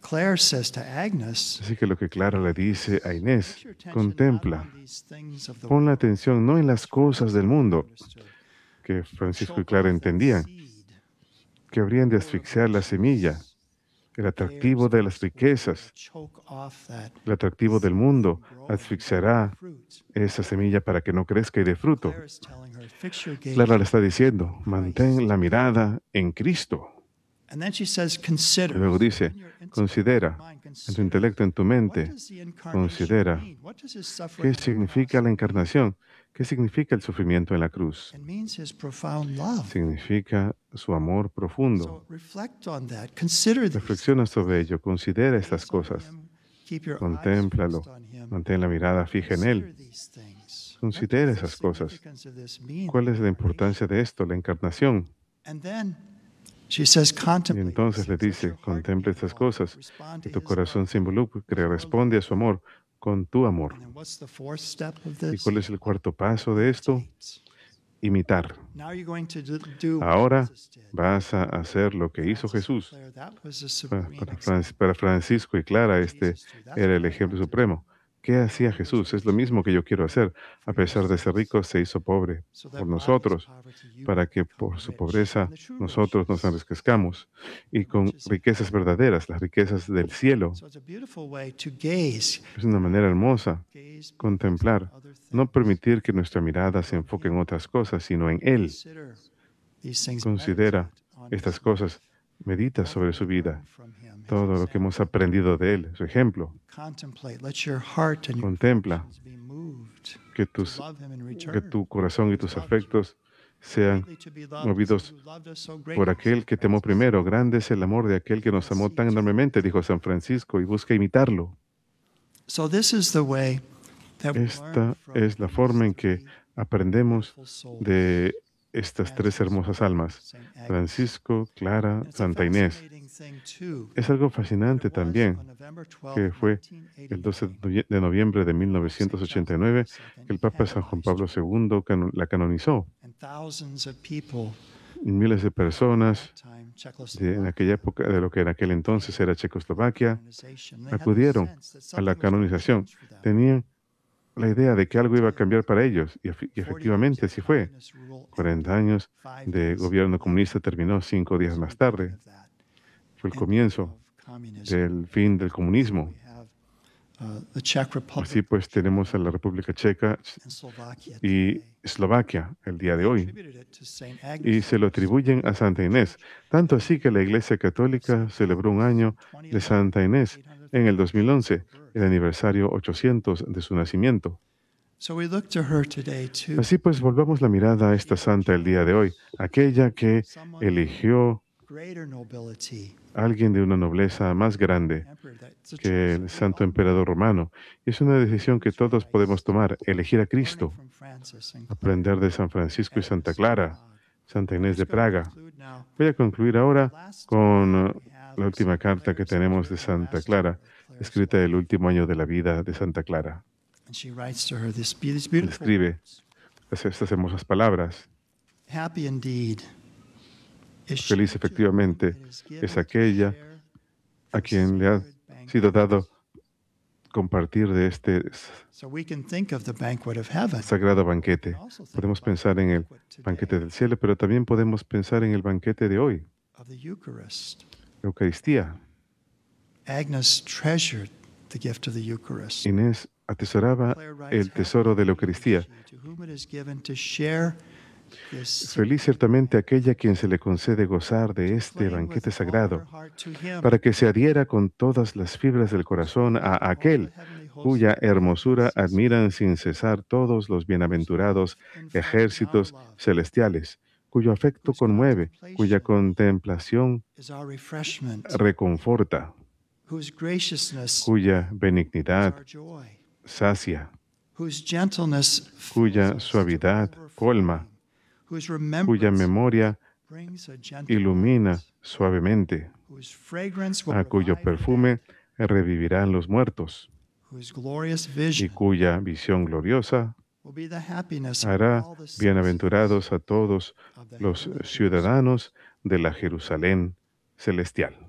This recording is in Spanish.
Claire says to Agnes, Así que lo que Clara le dice a Inés, "Fix your attention not contempla, on these things of the pon la world." atención no en las cosas del mundo, Understood. que Francisco y Choke Clara off that entendían, seed, que habrían de lure of asfixiar la semilla, riches, el the cares atractivo of de las this world will riquezas, choke off that el atractivo del seed mundo, from growing and bearing asfixiará fruit. esa semilla para que no crezca y dé fruto. Claire is telling her, fix your gaze Clara le está diciendo, on Christ. mantén la mirada en Cristo. And then she says, Y consider. luego dice, In your intellect, considera, mind, en tu consider. intelecto, en tu What mente, does the incarnation considera mean? What does his qué suffering on the significa cross la mean? encarnación, qué significa el sufrimiento en la cruz. It means his profound love. Significa su amor profundo. So reflect on that. Consider these Reflexiona things. sobre ello, considera estas Gaze on cosas, him. Keep your eyes contémplalo, fixed on him. mantén la mirada fija en Consider Él, these things. What considera does the esas cosas. significance of this mean? ¿Cuál es la importancia de esto, la encarnación? And then she says, Y contemplate entonces these le things. Let your dice, heart contempla be estas involved. cosas, Respond que to tu his corazón love. se involucre, with your responde a su amor con tu amor. And then what's the fourth step of ¿Y this? cuál es el cuarto paso de esto? Imitate. Imitar. Now you're going to do what Ahora Jesus did. vas a hacer lo que hizo Francis and Jesús. Claire, that was a Para, supreme para example. Para Francisco y Clara, este Jesus too. That's era what el I ejemplo want to supremo. ¿Qué hacía He was Jesús? Es rich lo mismo que yo quiero hacer. A pesar de ser rico, se hizo pobre so por that by his nosotros, poverty you para might que become por su rich. pobreza And the true nosotros nos riches, enriquezcamos y the con riches of riquezas heaven. verdaderas, las riquezas del cielo. So it's a beautiful way to gaze. Es una manera hermosa Gaze contemplar, on other no things. permitir que nuestra mirada se enfoque en otras cosas, sino en Él. Consider these things. Considera Meditate on estas his cosas, life. medita All that sobre we su learn vida, from him, his todo lo que hemos example. aprendido de Él, su ejemplo. Contemplate. Let your heart and your Contempla affections be moved que, to tus, love him in que return. tu corazón y tus afectos sean Greatly to be loved is movidos he who loved us so por greatly, aquel said que te amó Francis. primero. Grande es el amor de aquel que nos amó tan enormemente, dijo San Francisco, y busca imitarlo. So this is the way that we Esta learn from es la these forma en que three aprendemos beautiful souls, de estas tres Francis, hermosas Claire, almas, Saint Agnes. Francisco, Clara, And it's a Santa Inés. fascinating thing, too, Es algo that fascinante it was también on November 12, que fue el 12 de noviembre de 1989 que el Papa San Juan Pablo II la canonizó. and thousands of people Y miles de personas that time, en Czechoslovakia, aquella época, de lo que en aquel entonces era Checoslovaquia, canonization, they had the acudieron sense that a la something was gonna canonización. change for them. Tenían la idea de que algo iba a cambiar para ellos, y 40 efectivamente years así of fue. communist rule 40 ended años 5 de days gobierno later. comunista terminó 5 días It's the más beginning tarde. of that Fue el ending comienzo of communism. del fin del comunismo. We have the Czech Republic Así pues, tenemos a la República Checa and Slovakia y today. Eslovaquia el día de hoy, Attributed it to Saint y Agnes. se lo atribuyen a Santa Inés. Tanto así que la Iglesia Católica celebró un año de Santa Inés en el 2011, el aniversario 800 de su nacimiento. So we look to her today too. Así pues, volvamos la mirada a esta santa el día de hoy, aquella que Someone eligió greater nobility. a alguien de una nobleza más grande Emperor, that's a que choice el we santo all emperador romano. Es una decisión que todos podemos tomar, elegir a learning Cristo, from Francis and aprender de San Francisco y Santa Clara, Santa Inés de Praga. conclude now. Voy a concluir ahora con We have la última Saint carta que Clare's tenemos de letter, the Santa last Clara, year of Clare's escrita life. el último año de la vida de Santa Clara. And she writes to her these Le beautiful escribe words. estas hermosas palabras. Happy indeed is she Feliz to efectivamente whom it is given es to aquella share a the quien le ha sacred banquet. sido dado compartir de este So we can think of the banquet of heaven. sagrado banquete. We can also think Podemos about pensar the en el banquet today banquete del cielo, pero también podemos pensar en el banquete de hoy, of the Eucharist. la Eucaristía. Agnes treasured the gift of the Eucharist. Inés atesoraba Claire writes, el tesoro de la "Happy indeed Eucaristía. is she to whom it is given to share this Feliz ciertamente aquella a quien se le concede gozar de este cling with banquete all sagrado, her heart to him, para que se adhiera con todas las fibras del corazón a all aquel the heavenly hosts cuya of the hermosura heavens, admiran sin cesar todos los bienaventurados ejércitos celestiales, cuyo afecto conmueve, cuya contemplación is our refreshment, reconforta, whose graciousness cuya is benignidad our joy, sacia, whose gentleness fills cuya us to suavidad colma, overflowing, whose cuya remembrance memoria brings a gentle ilumina light, suavemente, whose fragrance will a cuyo revive the perfume dead, revivirán los muertos, whose glorious y vision cuya visión gloriosa will be the happiness of hará all the citizens bienaventurados a todos of the los heavenly Jerusalem. ciudadanos de la Jerusalén celestial.